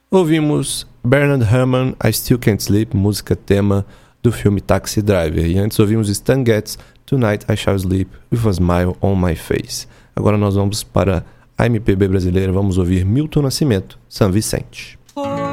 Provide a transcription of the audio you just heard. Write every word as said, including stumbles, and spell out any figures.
Ouvimos Bernard Herrmann, I Still Can't Sleep, música tema do filme Taxi Driver. E antes ouvimos Stan Getz, Tonight I Shall Sleep With a Smile on My Face. Agora nós vamos para a M P B brasileira, vamos ouvir Milton Nascimento, São Vicente.